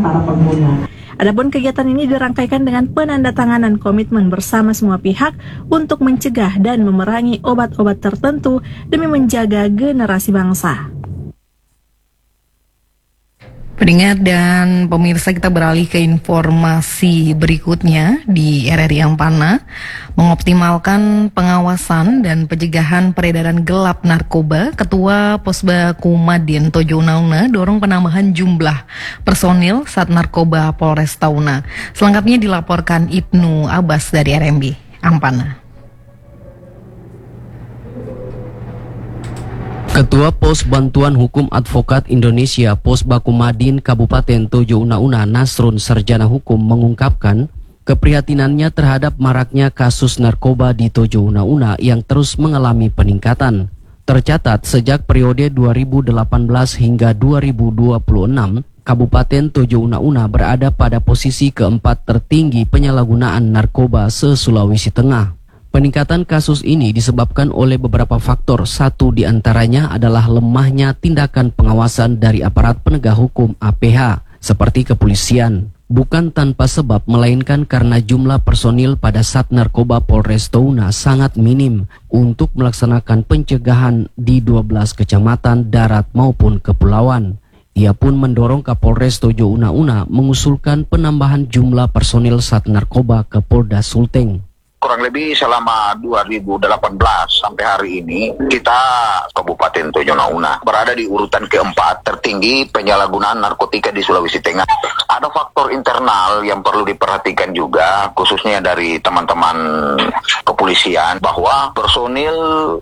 para pengguna. Adapun kegiatan ini dirangkaikan dengan penandatanganan komitmen bersama semua pihak untuk mencegah dan memerangi obat-obat tertentu demi menjaga generasi bangsa. Pendengar dan pemirsa, kita beralih ke informasi berikutnya. Di RRI Ampana mengoptimalkan pengawasan dan pencegahan peredaran gelap narkoba, Ketua Posbaku Madin Tojo Unauna dorong penambahan jumlah personil Sat Narkoba Polres Tauna. Selengkapnya dilaporkan Ibnu Abbas dari RMB Ampana. Ketua Pos Bantuan Hukum Advokat Indonesia Posbaku Madin Kabupaten Tojo Unauna Nasrun Sarjana Hukum mengungkapkan keprihatinannya terhadap maraknya kasus narkoba di Tojo Unauna yang terus mengalami peningkatan. Tercatat sejak periode 2018 hingga 2026, Kabupaten Tojo Unauna berada pada posisi keempat tertinggi penyalahgunaan narkoba se-Sulawesi Tengah. Peningkatan kasus ini disebabkan oleh beberapa faktor. Satu di antaranya adalah lemahnya tindakan pengawasan dari aparat penegak hukum APH seperti kepolisian. Bukan tanpa sebab, melainkan karena jumlah personil pada Sat Narkoba Polres Tauna sangat minim untuk melaksanakan pencegahan di 12 kecamatan darat maupun kepulauan. Ia pun mendorong Kapolres Tojo Unauna mengusulkan penambahan jumlah personil Sat Narkoba ke Polda Sulteng. Kurang lebih selama 2018 sampai hari ini, kita Kabupaten Tojo Unauna berada di urutan keempat tertinggi penyalahgunaan narkotika di Sulawesi Tengah. Ada faktor internal yang perlu diperhatikan juga, khususnya dari teman-teman kepolisian, bahwa personil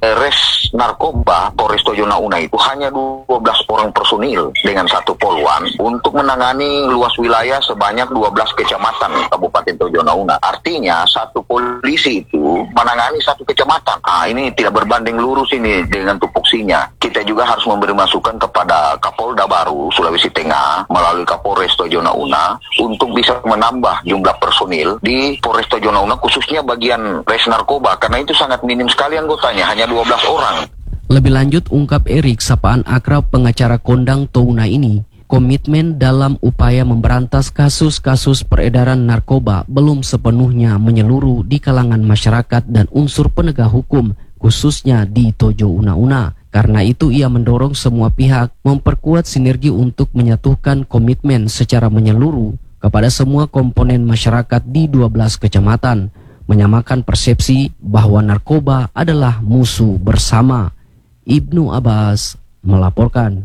res narkoba Polres Tojo Unauna itu hanya 12 orang personil dengan satu poluan untuk menangani luas wilayah sebanyak 12 kecamatan Kabupaten Tojo Unauna. Artinya satu polisi itu menangani satu kecamatan. Ini tidak berbanding lurus ini dengan tupoksinya. Kita juga harus memberi masukan kepada Kapolda baru Sulawesi Tengah melalui Kapolres Tojo Unauna untuk bisa menambah jumlah personil di Polres Tojo Unauna, khususnya bagian res narkoba, karena itu sangat minim sekali anggotanya, hanya 12 orang. Lebih lanjut, ungkap Erik, sapaan akrab pengacara kondang Tauna ini, komitmen dalam upaya memberantas kasus-kasus peredaran narkoba belum sepenuhnya menyeluruh di kalangan masyarakat dan unsur penegak hukum, khususnya di Tojo Unauna. Karena itu ia mendorong semua pihak memperkuat sinergi untuk menyatukan komitmen secara menyeluruh kepada semua komponen masyarakat di 12 kecamatan, menyamakan persepsi bahwa narkoba adalah musuh bersama. Ibnu Abbas melaporkan.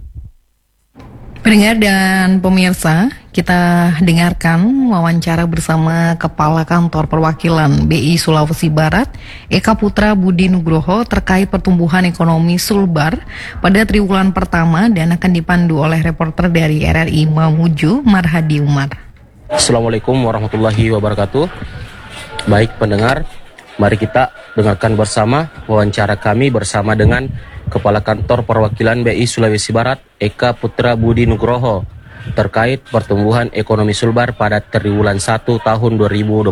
Pendengar dan pemirsa, kita dengarkan wawancara bersama Kepala Kantor Perwakilan BI Sulawesi Barat, Eka Putra Budi Nugroho, terkait pertumbuhan ekonomi Sulbar pada triwulan pertama dan akan dipandu oleh reporter dari RRI Mamuju, Marhadi Umar. Assalamualaikum warahmatullahi wabarakatuh. Baik pendengar, mari kita dengarkan bersama wawancara kami bersama dengan Kepala Kantor Perwakilan BI Sulawesi Barat, Eka Putra Budi Nugroho, terkait pertumbuhan ekonomi Sulbar pada triwulan 1 tahun 2026.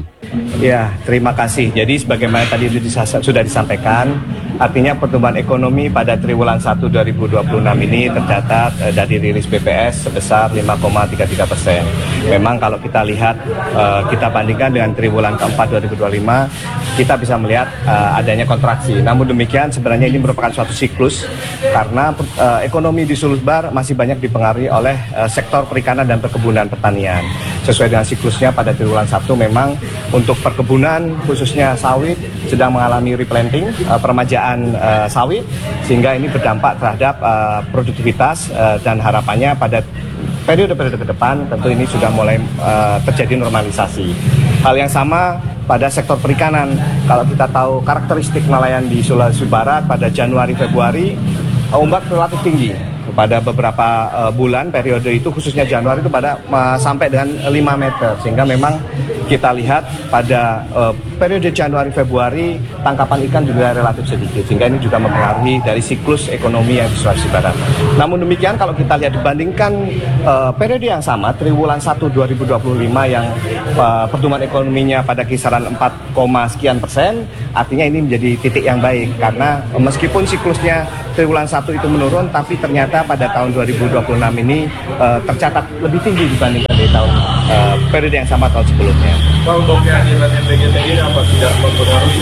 Ya, terima kasih. Jadi sebagaimana tadi sudah disampaikan, artinya pertumbuhan ekonomi pada triwulan 1 2026 ini tercatat dari rilis BPS sebesar 5,33%. Memang kalau kita lihat, kita bandingkan dengan triwulan keempat 2025, kita bisa melihat adanya kontraksi. Namun demikian sebenarnya ini merupakan suatu siklus karena ekonomi di Sulbar masih banyak dipengaruhi oleh sektor perikanan dan perkebunan pertanian. Sesuai dengan siklusnya pada triwulan 1 memang untuk perkebunan khususnya sawit sedang mengalami replanting, peremajaan sawit, sehingga ini berdampak terhadap produktivitas dan harapannya pada periode-periode ke depan tentu ini sudah mulai terjadi normalisasi. Hal yang sama pada sektor perikanan. Kalau kita tahu karakteristik nelayan di Sulawesi Barat pada Januari-Februari, ombak relatif tinggi. Pada beberapa bulan periode itu khususnya Januari itu pada sampai dengan 5 meter, sehingga memang kita lihat pada periode Januari-Februari tangkapan ikan juga relatif sedikit, sehingga ini juga mempengaruhi dari siklus ekonomi yang di Sulawesi Barat. Namun demikian kalau kita lihat dibandingkan periode yang sama triwulan 1 2025 yang pertumbuhan ekonominya pada kisaran 4, sekian persen, artinya ini menjadi titik yang baik karena meskipun siklusnya triwulan 1 itu menurun, tapi ternyata pada tahun 2026 ini tercatat lebih tinggi dibandingkan dari tahun periode yang sama tahun sebelumnya. Untuk kehadiran MBGTI apa tidak mempengaruhi?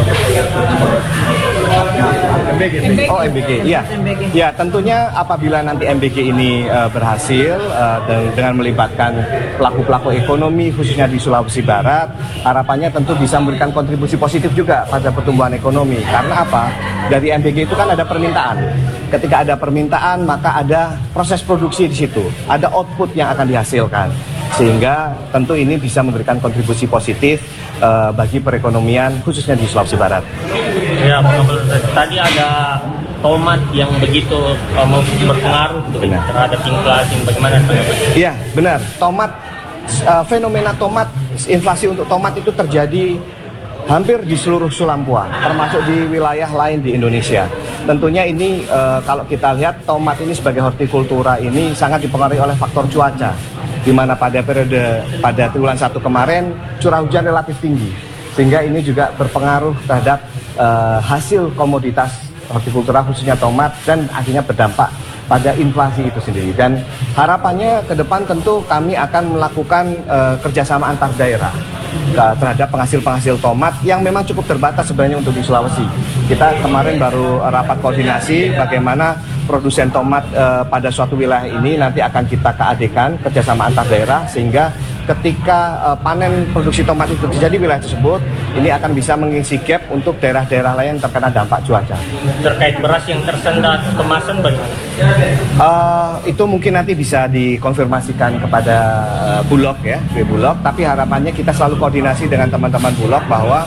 Oh, MBG, iya. Ya, tentunya apabila nanti MBG ini berhasil dengan melibatkan pelaku-pelaku ekonomi khususnya di Sulawesi Barat, harapannya tentu bisa memberikan kontribusi positif juga pada pertumbuhan ekonomi. Karena apa? Dari MBG itu kan ada permintaan. Ketika ada permintaan, maka ada proses produksi di situ, ada output yang akan dihasilkan. Sehingga tentu ini bisa memberikan kontribusi positif bagi perekonomian khususnya di Sulawesi Barat. Ya, tadi ada tomat yang begitu berpengaruh terhadap inflasi, bagaimana tanggapannya? Iya, benar. Tomat, fenomena tomat, inflasi untuk tomat itu terjadi hampir di seluruh Sulampua, termasuk di wilayah lain di Indonesia. Tentunya ini kalau kita lihat tomat ini sebagai hortikultura ini sangat dipengaruhi oleh faktor cuaca, di mana pada triwulan 1 kemarin curah hujan relatif tinggi, sehingga ini juga berpengaruh terhadap hasil komoditas hortikultura khususnya tomat dan akhirnya berdampak pada inflasi itu sendiri. Dan harapannya ke depan tentu kami akan melakukan kerjasama antar daerah terhadap penghasil-penghasil tomat yang memang cukup terbatas sebenarnya untuk di Sulawesi. Kita kemarin baru rapat koordinasi bagaimana produsen tomat pada suatu wilayah ini nanti akan kita keadekan kerjasama antar daerah, sehingga ketika panen produksi tomat itu terjadi wilayah tersebut, ini akan bisa mengisi gap untuk daerah-daerah lain yang terkena dampak cuaca. Terkait beras yang tersendat kemasan bagaimana? Itu mungkin nanti bisa dikonfirmasikan kepada Bulog ya, Bulog. Tapi harapannya kita selalu koordinasi dengan teman-teman Bulog bahwa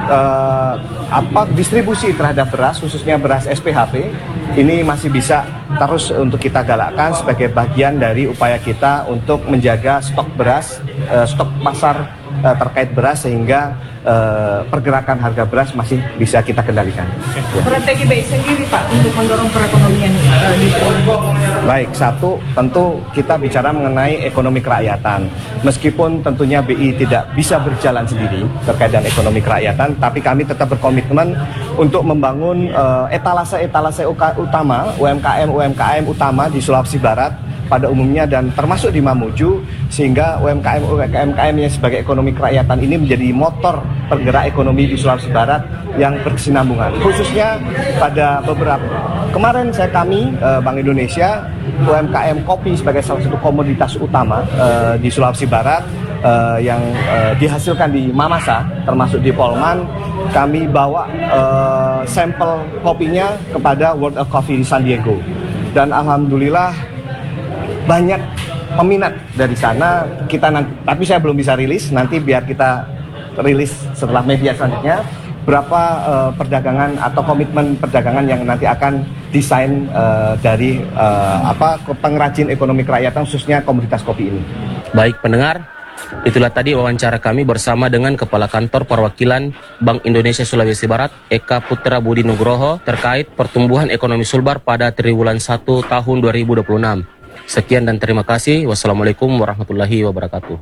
distribusi terhadap beras, khususnya beras SPHP, ini masih bisa terus untuk kita galakkan sebagai bagian dari upaya kita untuk menjaga stok beras, stok pasar terkait beras, sehingga pergerakan harga beras masih bisa kita kendalikan. Strategi BI sendiri Pak untuk mendorong perekonomian di Baik, satu tentu kita bicara mengenai ekonomi kerakyatan. Meskipun tentunya BI tidak bisa berjalan sendiri terkait dengan ekonomi kerakyatan, tapi kami tetap berkomitmen untuk membangun etalase-etalase utama, UMKM utama di Sulawesi Barat pada umumnya dan termasuk di Mamuju, sehingga UMKM yang sebagai ekonomi kerakyatan ini menjadi motor penggerak ekonomi di Sulawesi Barat yang berkesinambungan. Khususnya pada beberapa kemarin kami Bank Indonesia UMKM kopi sebagai salah satu komoditas utama di Sulawesi Barat yang dihasilkan di Mamasa, termasuk di Polman. Kami bawa sampel kopinya kepada World of Coffee di San Diego, dan alhamdulillah banyak peminat dari sana. Tapi saya belum bisa rilis, nanti biar kita rilis setelah media selanjutnya berapa perdagangan atau komitmen perdagangan yang nanti akan desain dari pengrajin ekonomi kerakyatan khususnya komoditas kopi ini. Baik pendengar, itulah tadi wawancara kami bersama dengan Kepala Kantor Perwakilan Bank Indonesia Sulawesi Barat, Eka Putra Budi Nugroho, terkait pertumbuhan ekonomi Sulbar pada triwulan 1 tahun 2026. Sekian dan terima kasih. Wassalamualaikum warahmatullahi wabarakatuh.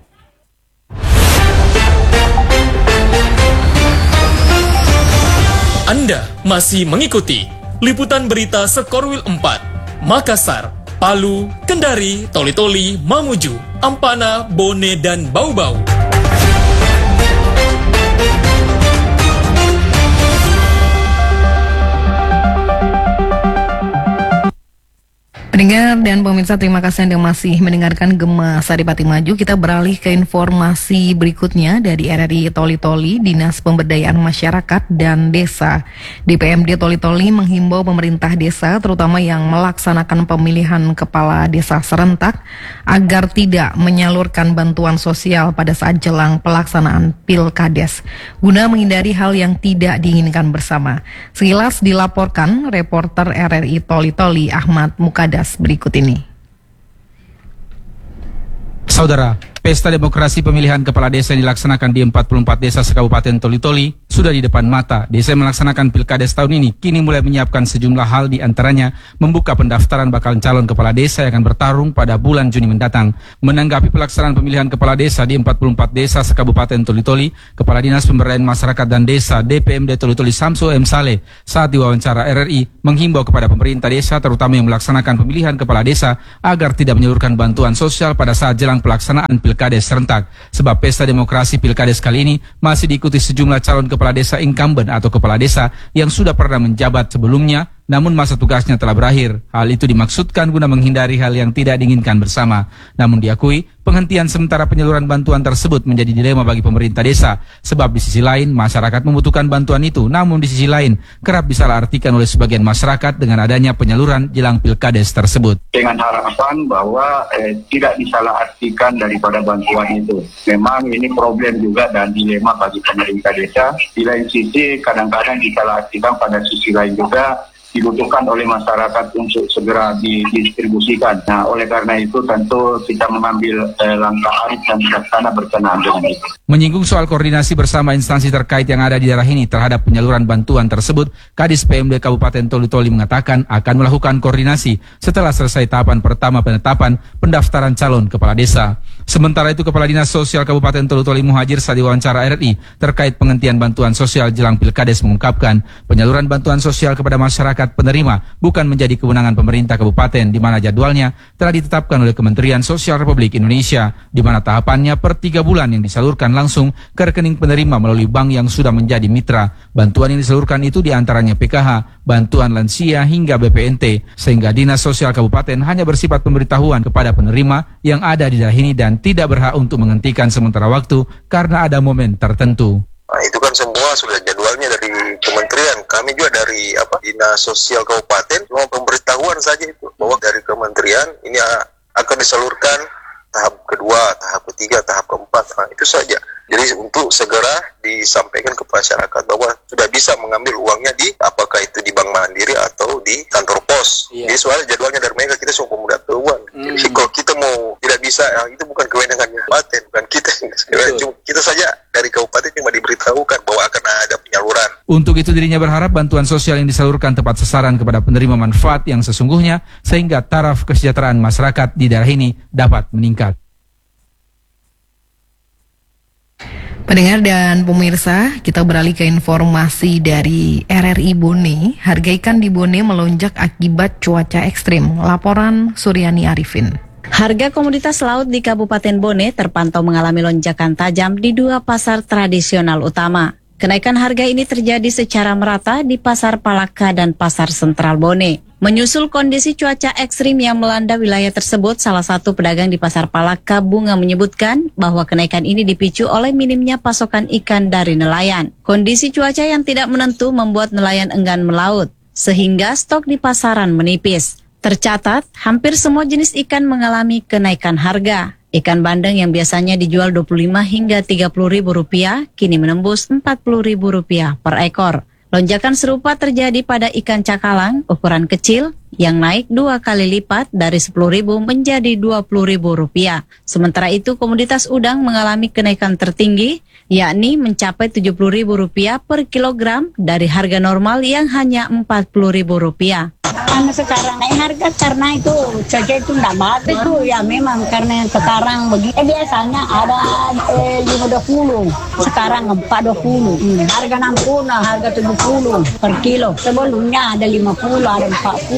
Anda masih mengikuti liputan berita Sekorwil 4, Makassar, Palu, Kendari, Toli-Toli, Mamuju, Ampana, Bone, dan Bau-Bau. Pendengar dan pemirsa, terima kasih Anda masih mendengarkan Gema Saripati Maju. Kita beralih ke informasi berikutnya dari RRI Toli-Toli. Dinas Pemberdayaan Masyarakat dan Desa DPMD Toli-Toli menghimbau pemerintah desa, terutama yang melaksanakan pemilihan kepala desa serentak, agar tidak menyalurkan bantuan sosial pada saat jelang pelaksanaan Pilkades, guna menghindari hal yang tidak diinginkan bersama. Sekilas dilaporkan reporter RRI Toli-Toli Ahmad Mukadas berikut ini. Saudara, pesta demokrasi pemilihan kepala desa yang dilaksanakan di 44 desa sekabupaten Toli-Toli sudah di depan mata. Desa yang melaksanakan pilkades tahun ini kini mulai menyiapkan sejumlah hal, di antaranya membuka pendaftaran bakal calon kepala desa yang akan bertarung pada bulan Juni mendatang. Menanggapi pelaksanaan pemilihan kepala desa di 44 desa sekabupaten Toli-Toli, Kepala Dinas Pemberdayaan Masyarakat dan Desa DPMD Toli-Toli Samsu M. Saleh saat diwawancara RRI menghimbau kepada pemerintah desa terutama yang melaksanakan pemilihan kepala desa agar tidak menyalurkan bantuan sosial pada saat jelang pelaksanaan pilkades serentak, sebab pesta demokrasi pilkades kali ini masih diikuti sejumlah calon kepala desa incumbent atau kepala desa yang sudah pernah menjabat sebelumnya namun masa tugasnya telah berakhir. Hal itu dimaksudkan guna menghindari hal yang tidak diinginkan bersama. Namun diakui, penghentian sementara penyaluran bantuan tersebut menjadi dilema bagi pemerintah desa, sebab di sisi lain masyarakat membutuhkan bantuan itu, namun di sisi lain kerap disalahartikan oleh sebagian masyarakat dengan adanya penyaluran jelang pilkades tersebut. Dengan harapan bahwa tidak disalahartikan daripada bantuan itu. Memang ini problem juga dan dilema bagi pemerintah desa. Di lain sisi kadang-kadang disalahartikan, pada sisi lain juga dibutuhkan oleh masyarakat untuk segera didistribusikan. Nah, oleh karena itu tentu kita mengambil langkah arif dan bijaksana berkenaan dengan itu. Menyinggung soal koordinasi bersama instansi terkait yang ada di daerah ini terhadap penyaluran bantuan tersebut, Kadis PMD Kabupaten Toli-Toli mengatakan akan melakukan koordinasi setelah selesai tahapan pertama penetapan pendaftaran calon kepala desa. Sementara itu, Kepala Dinas Sosial Kabupaten Toli-Toli Muhajir saat diwawancara RRI terkait penghentian bantuan sosial jelang pilkades mengungkapkan penyaluran bantuan sosial kepada masyarakat penerima bukan menjadi kewenangan pemerintah kabupaten, di mana jadwalnya telah ditetapkan oleh Kementerian Sosial Republik Indonesia, di mana tahapannya per 3 bulan yang disalurkan langsung ke rekening penerima melalui bank yang sudah menjadi mitra. Bantuan yang disalurkan itu diantaranya PKH, bantuan lansia hingga BPNT, sehingga Dinas Sosial Kabupaten hanya bersifat pemberitahuan kepada penerima yang ada di daerah ini dan tidak berhak untuk menghentikan sementara waktu karena ada momen tertentu. Nah, itu kan semua sudah jadwalnya dari kementerian. Kami juga dari Dinas Sosial Kabupaten cuma pemberitahuan saja itu bahwa dari kementerian ini akan disalurkan tahap kedua, tahap ketiga, tahap keempat. Nah, itu saja. Jadi untuk segera disampaikan ke masyarakat bahwa sudah bisa mengambil uangnya di apakah itu di Bank Mandiri atau di kantor pos. Jadi soalnya jadwalnya dari mereka, kita semua pemberitahuan. Jadi kalau kita mau tidak bisa, itu bukan kewenangannya kabupaten, bukan kita. Kita saja dari kabupaten cuma diberitahukan bahwa akan ada penyaluran. Untuk itu dirinya berharap bantuan sosial yang disalurkan tepat sasaran kepada penerima manfaat yang sesungguhnya, sehingga taraf kesejahteraan masyarakat di daerah ini dapat meningkat. Pendengar dan pemirsa, kita beralih ke informasi dari RRI Bone. Harga ikan di Bone melonjak akibat cuaca ekstrim. Laporan Suryani Arifin. Harga komoditas laut di Kabupaten Bone terpantau mengalami lonjakan tajam di 2 pasar tradisional utama. Kenaikan harga ini terjadi secara merata di Pasar Palaka dan Pasar Sentral Bone. Menyusul kondisi cuaca ekstrim yang melanda wilayah tersebut, salah satu pedagang di Pasar Palaka, Bunga, menyebutkan bahwa kenaikan ini dipicu oleh minimnya pasokan ikan dari nelayan. Kondisi cuaca yang tidak menentu membuat nelayan enggan melaut, sehingga stok di pasaran menipis. Tercatat, hampir semua jenis ikan mengalami kenaikan harga. Ikan bandeng yang biasanya dijual Rp25 hingga Rp30.000 kini menembus Rp40.000 per ekor. Lonjakan serupa terjadi pada ikan cakalang ukuran kecil yang naik 2 kali lipat dari Rp10.000 menjadi Rp20.000. Sementara itu komoditas udang mengalami kenaikan tertinggi, yakni mencapai Rp70.000 per kilogram dari harga normal yang hanya Rp40.000. Sekarang naik harga karena itu cuaca itu tidak bagus itu ya, memang karena sekarang begitu. Biasanya ada 5.20, sekarang 4.20. Harga 60, harga 70 per kilo. Sebelumnya ada 50, ada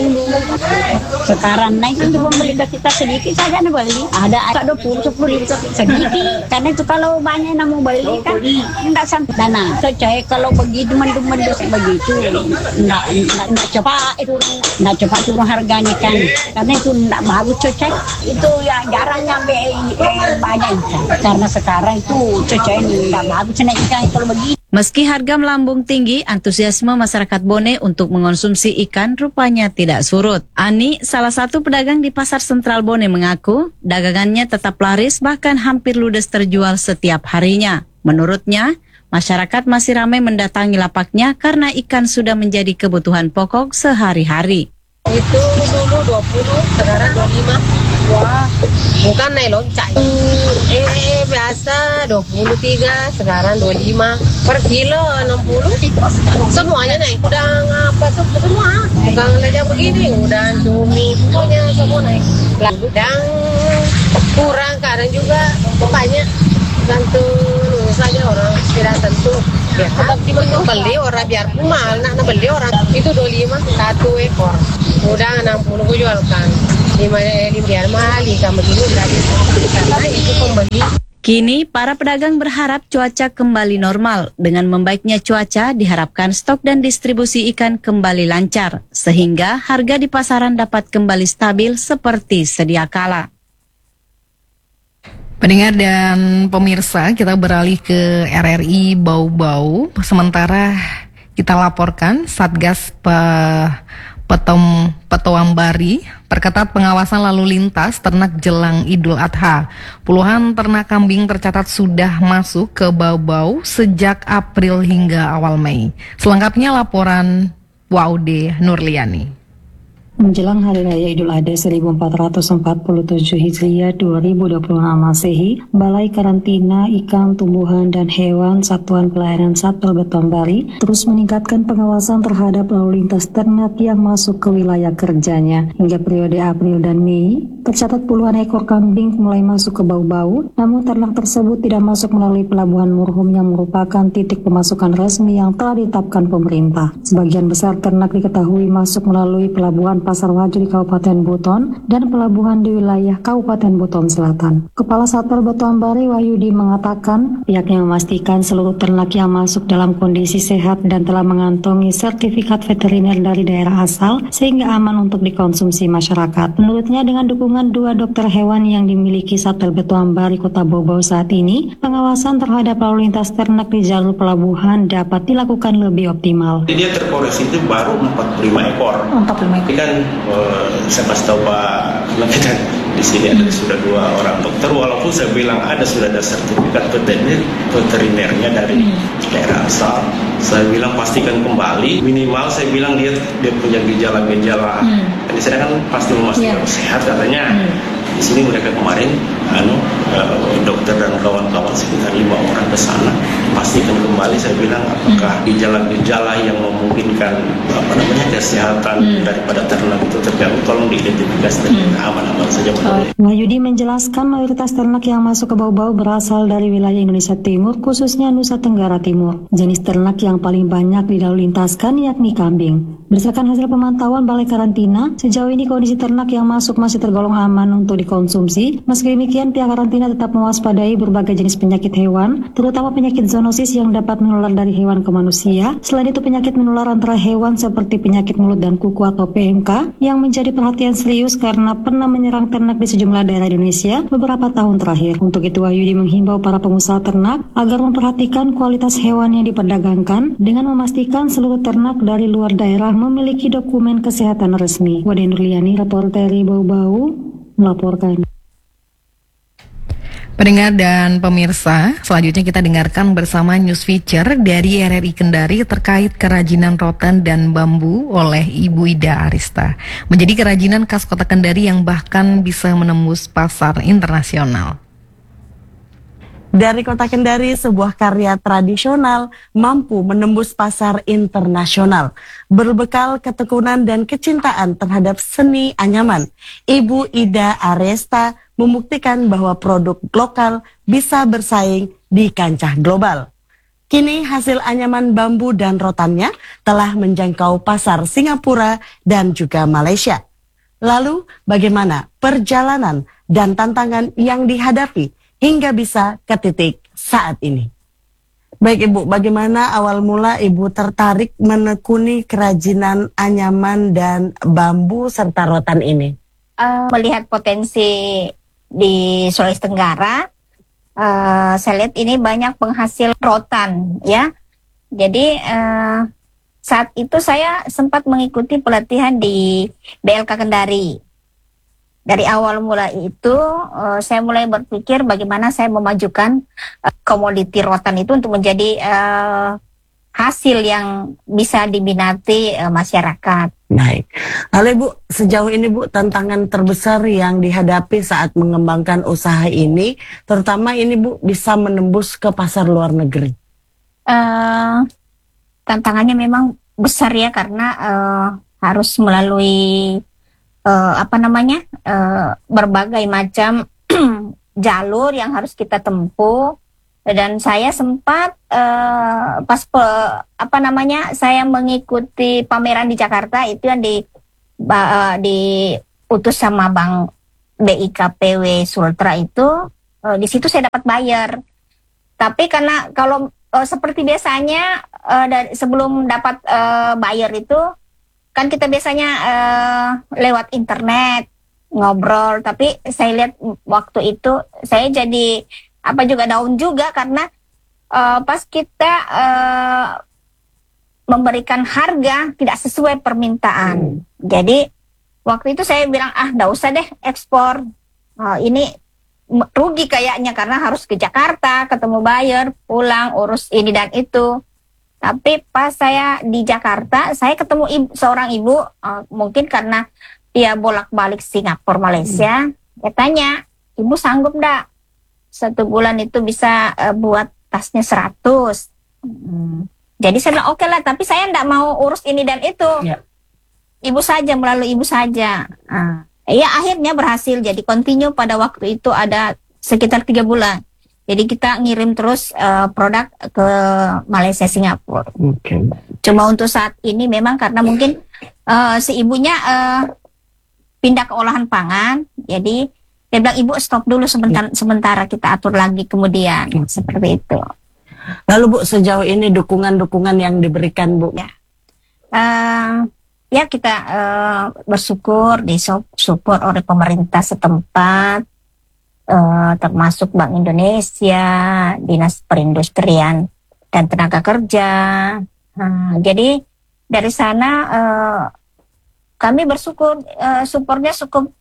40. Sekarang naik itu pemerintah kita sedikit saja beli. Ada 20, 10 sedikit. Karena itu kalau banyak yang mau beli kan tidak sampai dana. Cuaca kalau begitu mendung-mendung begitu tidak cepat itu. Nggak cepat turun harganya kan, karena itu nggak bagus cuaca itu ya, jarang nyampe banyak ikan karena sekarang itu cuaca ini nggak bagus naik ikan kalau begitu. Meski harga melambung tinggi, antusiasme masyarakat Bone untuk mengonsumsi ikan rupanya tidak surut. Ani, salah satu pedagang di Pasar Sentral Bone, mengaku dagangannya tetap laris, bahkan hampir ludes terjual setiap harinya. Menurutnya, masyarakat masih ramai mendatangi lapaknya karena ikan sudah menjadi kebutuhan pokok sehari-hari. Itu dulu 20, sekarang 25. Wah, bukan naik loncak. Biasa 23, sekarang 25 per kilo 60. Semuanya naik. Udang apa tuh semua. Bukan aja begini, udang cumi punya semua naik. Udang kurang kadang juga banyak. Gantung saja orang tidak tentu. Ya, beli orang biarpun mahal, nak beli orang itu 25 satu ekor. Udang 60 gue jualkan. 5 biar mahal ikan begini gratis karena itu pembeli. Kini, para pedagang berharap cuaca kembali normal. Dengan membaiknya cuaca, diharapkan stok dan distribusi ikan kembali lancar, sehingga harga di pasaran dapat kembali stabil seperti sedia kala. Pendengar dan pemirsa, kita beralih ke RRI Bau-Bau. Sementara kita laporkan Satgas Petoambari perketat pengawasan lalu lintas ternak jelang Idul Adha. Puluhan ternak kambing tercatat sudah masuk ke Bau-Bau sejak April hingga awal Mei. Selengkapnya laporan Waude Nurliani. Menjelang Hari Raya Idul Adha 1447 Hijriah 2026 Masehi, Balai Karantina Ikan, Tumbuhan, dan Hewan Satuan Pelayanan Satpol Petoambari terus meningkatkan pengawasan terhadap lalu lintas ternak yang masuk ke wilayah kerjanya. Hingga periode April dan Mei, tercatat puluhan ekor kambing mulai masuk ke Bau-Bau, namun ternak tersebut tidak masuk melalui Pelabuhan Murhum yang merupakan titik pemasukan resmi yang telah ditetapkan pemerintah. Sebagian besar ternak diketahui masuk melalui Pelabuhan Pasar Waju di Kabupaten Buton dan pelabuhan di wilayah Kabupaten Buton Selatan. Kepala Satpol Petoambari Wahyudi mengatakan pihaknya memastikan seluruh ternak yang masuk dalam kondisi sehat dan telah mengantongi sertifikat veteriner dari daerah asal sehingga aman untuk dikonsumsi masyarakat. Menurutnya dengan dukungan 2 dokter hewan yang dimiliki Satpol Petoambari Kota Bau-Bau saat ini, pengawasan terhadap lalu lintas ternak di jalur pelabuhan dapat dilakukan lebih optimal. Dia terkoreksi itu baru 45 ekor. 45 ekor. Kan saya kasih tahu Pak Lapidan di sini ada sudah 2 orang dokter, walaupun saya bilang sudah ada sertifikat veterinernya dari daerah asal. Saya bilang pastikan kembali, minimal saya bilang dia punya gejala-gejala. Di sana kan pasti memastikan sehat katanya. Di sini mereka kemarin dokter dan kawan-kawan sekitar 5 orang ke sana pastikan kembali. Saya bilang apakah gejala-gejala yang memungkinkan kesehatan daripada ternak itu terganggu, tolong diidentifikasi dan aman-aman saja. Wahyudi menjelaskan mayoritas ternak yang masuk ke Bau-Bau berasal dari wilayah Indonesia Timur, khususnya Nusa Tenggara Timur. Jenis ternak yang paling banyak dilalu lintaskan yakni kambing. Berdasarkan hasil pemantauan Balai Karantina, sejauh ini kondisi ternak yang masuk masih tergolong aman untuk dikonsumsi. Meski demikian, pihak karantina tetap mewaspadai berbagai jenis penyakit hewan, terutama penyakit zoonosis yang dapat menular dari hewan ke manusia. Selain itu, penyakit menular antara hewan seperti penyakit mulut dan kuku atau PMK yang menjadi perhatian serius karena pernah menyerang ternak di sejumlah daerah Indonesia beberapa tahun terakhir. Untuk itu, Wahyudi menghimbau para pengusaha ternak agar memperhatikan kualitas hewan yang diperdagangkan dengan memastikan seluruh ternak dari luar daerah memiliki dokumen kesehatan resmi. Wade Nurliani, reporter Bau-Bau, melaporkan. Pendengar dan pemirsa, selanjutnya kita dengarkan bersama news feature dari RRI Kendari terkait kerajinan rotan dan bambu oleh Ibu Ida Arista. Menjadi kerajinan khas kota Kendari yang bahkan bisa menembus pasar internasional. Dari kota Kendari, sebuah karya tradisional mampu menembus pasar internasional. Berbekal ketekunan dan kecintaan terhadap seni anyaman, Ibu Ida Arista membuktikan bahwa produk lokal bisa bersaing di kancah global. Kini hasil anyaman bambu dan rotannya telah menjangkau pasar Singapura dan juga Malaysia. Lalu bagaimana perjalanan dan tantangan yang dihadapi hingga bisa ke titik saat ini? Baik Ibu, bagaimana awal mula Ibu tertarik menekuni kerajinan anyaman dan bambu serta rotan ini? Melihat potensi di Sulawesi Tenggara, saya lihat ini banyak penghasil rotan ya. Jadi saat itu saya sempat mengikuti pelatihan di BLK Kendari. Dari awal mula itu saya mulai berpikir bagaimana saya memajukan komoditi rotan itu untuk menjadi hasil yang bisa diminati masyarakat. Baik. Lalu Bu, sejauh ini Bu, tantangan terbesar yang dihadapi saat mengembangkan usaha ini, terutama ini Bu, bisa menembus ke pasar luar negeri. Tantangannya memang besar ya, karena harus melalui berbagai macam jalur yang harus kita tempuh. Dan saya sempat saya mengikuti pameran di Jakarta itu yang diutus sama Bank BIKPW Sultra itu, di situ saya dapat bayar. Tapi karena kalau seperti biasanya sebelum dapat bayar itu kan kita biasanya lewat internet ngobrol, tapi saya lihat waktu itu saya jadi juga down juga karena pas kita memberikan harga tidak sesuai permintaan. Jadi waktu itu saya bilang nggak usah deh ekspor, ini rugi kayaknya karena harus ke Jakarta ketemu buyer, pulang urus ini dan itu. Tapi pas saya di Jakarta saya ketemu seorang ibu, mungkin karena dia bolak-balik Singapura Malaysia, dia tanya, ibu sanggup nggak 1 bulan itu bisa buat tasnya 100. Jadi saya bilang oke lah, tapi saya enggak mau urus ini dan itu. Ibu saja, melalui ibu saja. Ya akhirnya berhasil, jadi continue pada waktu itu ada sekitar 3 bulan. Jadi kita ngirim terus produk ke Malaysia, Singapura. Cuma untuk saat ini memang karena mungkin si ibunya pindah ke olahan pangan, jadi dia bilang ibu stop dulu sementara kita atur lagi kemudian, seperti itu. Lalu Bu, sejauh ini dukungan-dukungan yang diberikan Bu? Ya kita bersyukur disupport oleh pemerintah setempat, termasuk Bank Indonesia, Dinas Perindustrian dan Tenaga Kerja. Jadi dari sana kami bersyukur supportnya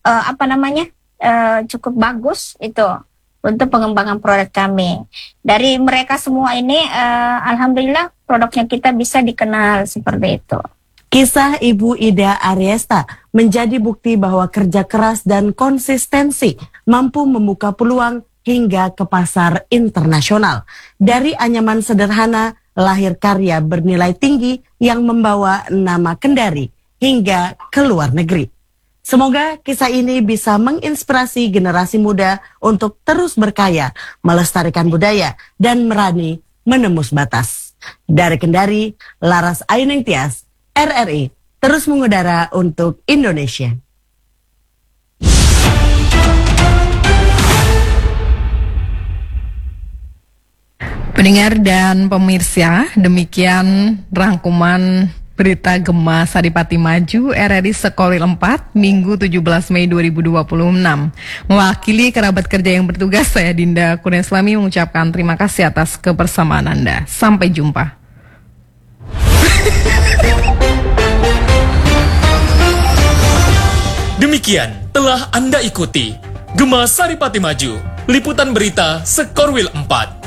cukup bagus itu untuk pengembangan produk kami. Dari mereka semua ini, alhamdulillah produknya kita bisa dikenal seperti itu. Kisah Ibu Ida Ariesta menjadi bukti bahwa kerja keras dan konsistensi mampu membuka peluang hingga ke pasar internasional. Dari anyaman sederhana, lahir karya bernilai tinggi yang membawa nama Kendari hingga ke luar negeri. Semoga kisah ini bisa menginspirasi generasi muda untuk terus berkaya, melestarikan budaya, dan berani menembus batas. Dari Kendari, Laras Ayuning Tias, RRI, terus mengudara untuk Indonesia. Pendengar dan pemirsa, demikian rangkuman berita Gema Saripati Maju RRI Sekorwil 4 Minggu 17 Mei 2026. Mewakili kerabat kerja yang bertugas, saya Dinda Kurniaslami mengucapkan terima kasih atas kebersamaan Anda. Sampai jumpa. Demikian telah Anda ikuti Gema Saripati Maju, liputan berita Sekorwil 4.